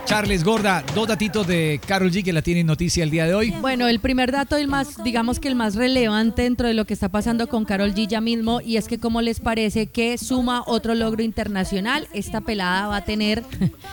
Charles Gorda, dos datitos de Karol G que la tienen noticia el día de hoy. Bueno, el primer dato, el más, digamos que el más relevante dentro de lo que está pasando con Karol G ya mismo, y es que cómo les parece que suma otro logro internacional. Esta pelada va a tener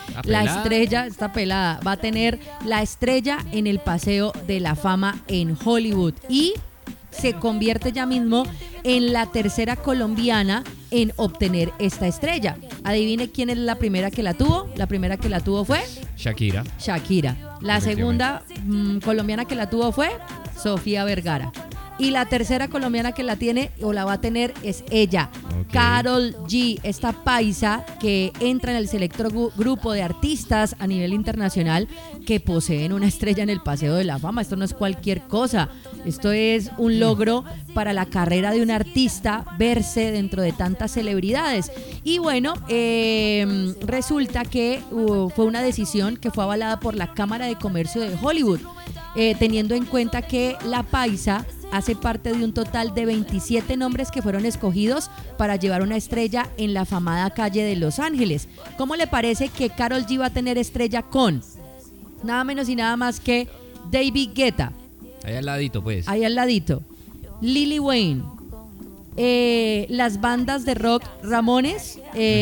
esta pelada va a tener la estrella en el Paseo de la Fama en Hollywood y se convierte ya mismo en la tercera colombiana en obtener esta estrella. Adivine quién es la primera que la tuvo. La primera que la tuvo fue Shakira. La segunda colombiana que la tuvo fue Sofía Vergara. Y la tercera colombiana que la tiene o la va a tener es ella, Karol G, esta paisa que entra en el selecto grupo de artistas a nivel internacional que poseen una estrella en el Paseo de la Fama. Esto no es cualquier cosa, esto es un logro para la carrera de un artista verse dentro de tantas celebridades. Y bueno, resulta que fue una decisión que fue avalada por la Cámara de Comercio de Hollywood, teniendo en cuenta que la paisa hace parte de un total de 27 nombres que fueron escogidos para llevar una estrella en la afamada calle de Los Ángeles. ¿Cómo le parece que Karol G va a tener estrella con nada menos y nada más que David Guetta? Ahí al ladito, pues. Ahí al ladito. Lil Wayne. Las bandas de rock Ramones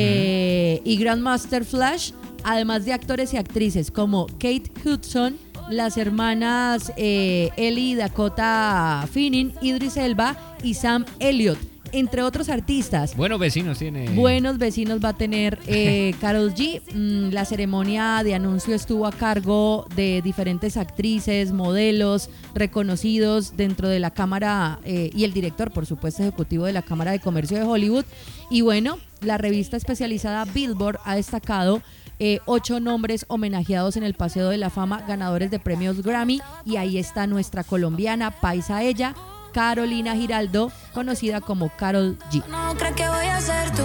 y Grandmaster Flash, además de actores y actrices como Kate Hudson, las hermanas Ellie y Dakota Fanning, Idris Elba y Sam Elliott, entre otros artistas. Buenos vecinos tiene. Buenos vecinos va a tener Karol G. La ceremonia de anuncio estuvo a cargo de diferentes actrices, modelos reconocidos dentro de la Cámara y el director, por supuesto, ejecutivo de la Cámara de Comercio de Hollywood. Y bueno, la revista especializada Billboard ha destacado 8 nombres homenajeados en el Paseo de la Fama, ganadores de premios Grammy, y ahí está nuestra colombiana, paisa ella, Carolina Giraldo, conocida como Karol G. No creo que voy a ser